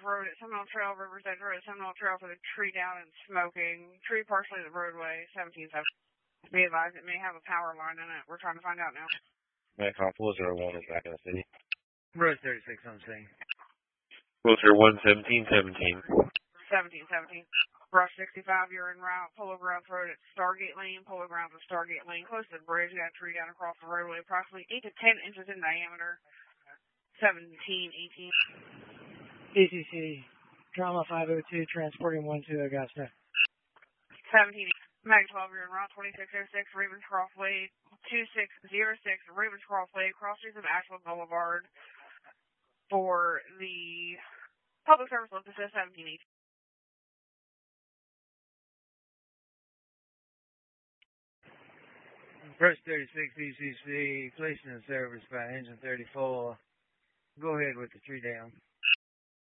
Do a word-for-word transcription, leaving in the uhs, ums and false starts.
Road at Seminole Trail, Rivers Edge Road at Seminole Trail for the tree down and smoking. Tree partially the roadway, seventeen seventeen. Be advised it may have a power line in it. We're trying to find out now. Metcon four zero one is back in the city. Road thirty-six on scene. four zero one, seventeen seventeen. seventeen seventeen. Brush sixty-five, you're en route. Polo Grounds Road at Stargate Lane. Polo Grounds at Stargate Lane. Close to the bridge. Got a tree down across the roadway, approximately eight to ten inches in diameter. seventeen eighteen. A C C, Drama five oh two, transporting one to Augusta. seventeen Mag twelve, you're en route. twenty-six oh six, Ravenscroft Way. two six oh six, Ravenscroft Way. Cross streets of Ashland Boulevard. For the public service look, this is seventeen eighteen. First thirty-six E C C, placing in service by engine thirty-four. Go ahead with the tree down.